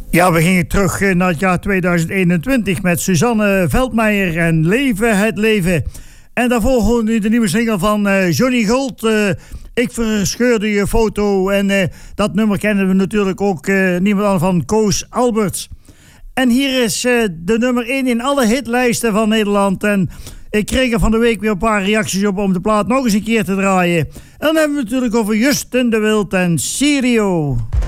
Ja, we gingen terug naar het jaar 2021 met Suzanne Veldmeijer en Leven het Leven. En daarvoor hoorde u de nieuwe single van Johnny Gold, Ik verscheurde je foto. En dat nummer kennen we natuurlijk ook niemand anders van Koos Alberts. En hier is de nummer 1 in alle hitlijsten van Nederland. En ik kreeg er van de week weer een paar reacties op om de plaat nog eens een keer te draaien. En dan hebben we het natuurlijk over Justin de Wild en Sirio.